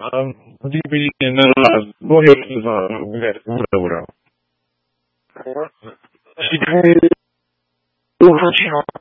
GP and go ahead with that, whatever. She